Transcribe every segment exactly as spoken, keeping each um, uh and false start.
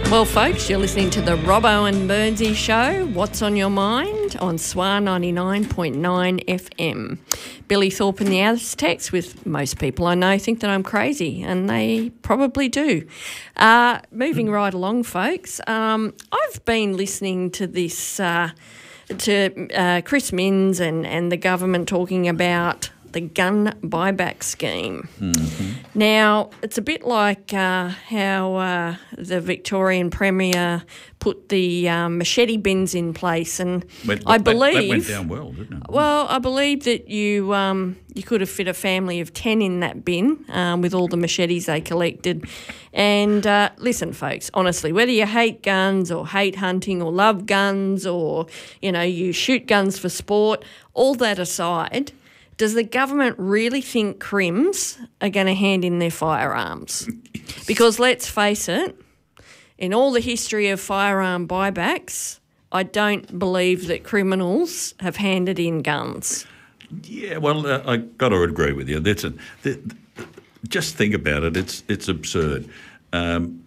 Well, folks, you're listening to the Robbo and Burnsy Show. What's on your mind on S W R ninety-nine point nine F M. Billy Thorpe and the Aztecs, with most people I know think that I'm crazy, and they probably do. Uh, moving right along, folks, um, I've been listening to this, uh, to uh, Chris Minns and, and the government talking about the gun buyback scheme. Mm-hmm. Now, it's a bit like uh, how uh, the Victorian Premier put the um, machete bins in place, and went, I that, believe that went down well, didn't it? Well, I believe that you um, you could have fit a family of ten in that bin um, with all the machetes they collected. And uh, listen, folks, honestly, whether you hate guns or hate hunting or love guns or you know you shoot guns for sport, all that aside, does the government really think crims are going to hand in their firearms? Because let's face it, in all the history of firearm buybacks, I don't believe that criminals have handed in guns. Yeah, well, uh, I got to agree with you. That's a, the, the, just think about it. It's it's absurd. Um,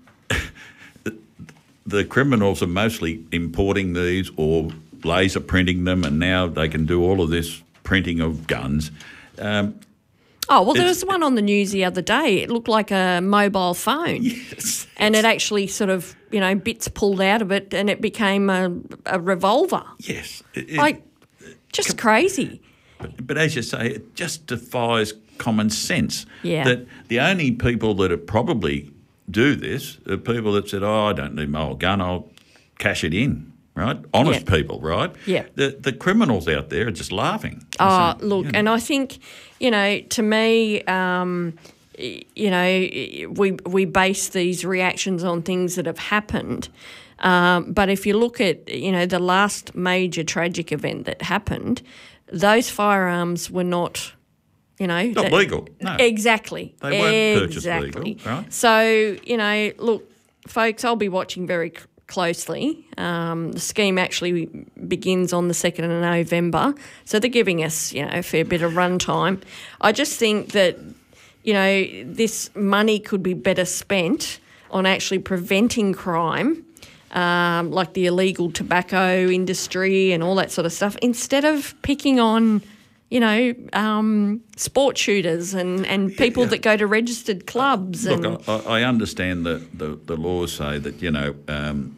the, the criminals are mostly importing these or laser printing them, and now they can do all of this printing of guns. Um, oh, well, there was one on the news the other day. It looked like a mobile phone. Yes. And it actually sort of, you know, bits pulled out of it and it became a, a revolver. Yes. It, it, like, just com- crazy. But, but as you say, it just defies common sense. Yeah. That the only people that are probably do this are people that said, oh, I don't need my old gun, I'll cash it in. Right, honest yep. people, right? Yeah. The the criminals out there are just laughing. Oh, saying, look, you know. and I think, you know, to me, um, you know, we we base these reactions on things that have happened. Um, but if you look at, you know, the last major tragic event that happened, those firearms were not, you know, not that, legal. No, exactly. They weren't exactly. purchased legal, right? So, you know, look, folks, I'll be watching very closely. Um, the scheme actually begins on the second of November, so they're giving us, you know, a fair bit of run time. I just think that, you know, this money could be better spent on actually preventing crime, um, like the illegal tobacco industry and all that sort of stuff, instead of picking on, you know, um, sport shooters and, and people yeah, yeah. that go to registered clubs. Look, and I, I understand that the, the laws say that, you know, um,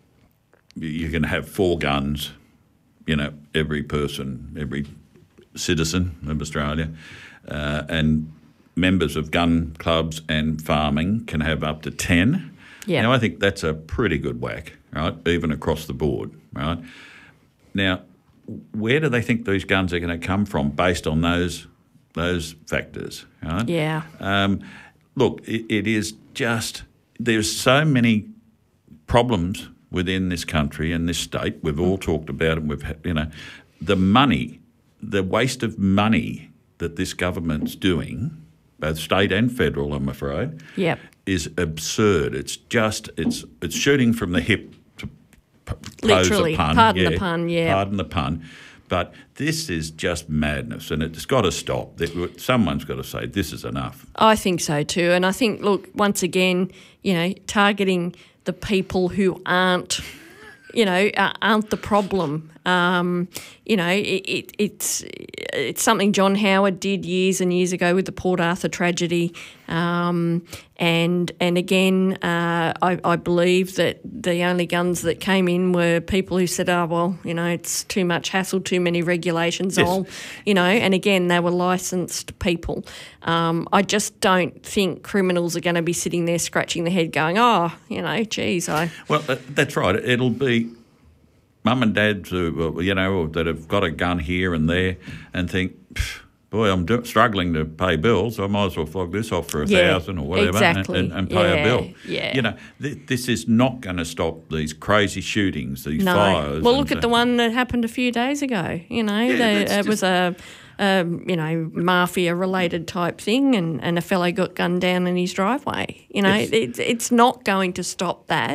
you can have four guns, you know, every person, every citizen of Australia, uh, and members of gun clubs and farming can have up to ten. Yeah. Now, I think that's a pretty good whack, right, even across the board, right? Now, where do they think these guns are going to come from based on those those factors, right? Yeah. Um, look, it, it is just, there's so many problems within this country and this state. We've all talked about it. We've, you know, the money, the waste of money that this government's doing, both state and federal, I'm afraid, yep. is absurd. It's just, it's it's shooting from the hip, to pose literally. A pun. Pardon yeah, the pun, yeah. Pardon the pun. But this is just madness, and it's got to stop. Someone's got to say this is enough. I think so too, and I think, look, once again, you know, targeting the people who aren't, you know, uh, aren't the problem. Um, you know, it, it, it's it's something John Howard did years and years ago with the Port Arthur tragedy, um, and and again, uh, I, I believe that the only guns that came in were people who said, "Oh well, you know, it's too much hassle, too many regulations." Yes. All, you know, and again, they were licensed people. Um, I just don't think criminals are going to be sitting there scratching their head, going, "Oh, you know, geez, I." Well, uh, that's right. It'll be mum and dads who, you know, that have got a gun here and there and think, boy, I'm do- struggling to pay bills. I might as well flog this off for a yeah, thousand or whatever exactly. and, and, and pay yeah, a bill. Yeah. You know, th- this is not going to stop these crazy shootings, these no. fires. Well, look and, at the one that happened a few days ago. You know, yeah, they, it just, was a, a, you know, mafia-related type thing, and, and a fellow got gunned down in his driveway. You know, yes. it, it's not going to stop that.